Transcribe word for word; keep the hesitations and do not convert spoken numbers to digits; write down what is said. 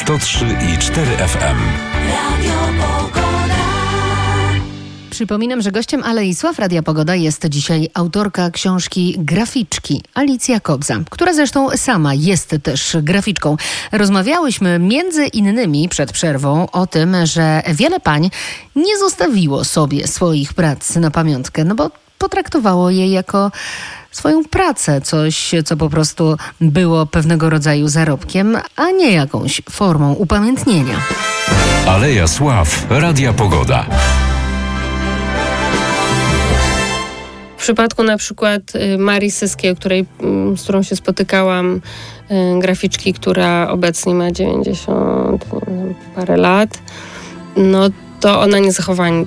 sto trzy i cztery F M. Przypominam, że gościem Alei Sław Radia Pogoda jest dzisiaj autorka książki Graficzki, Alicja Kobza, która zresztą sama jest też graficzką. Rozmawiałyśmy między innymi przed przerwą o tym, że wiele pań nie zostawiło sobie swoich prac na pamiątkę, no bo potraktowało je jako swoją pracę, coś, co po prostu było pewnego rodzaju zarobkiem, a nie jakąś formą upamiętnienia. Aleja Sław Radia Pogoda. W przypadku na przykład Marii Syskiej, której, z którą się spotykałam, graficzki, która obecnie ma dziewięćdziesiąt parę lat, no to ona nie zachowała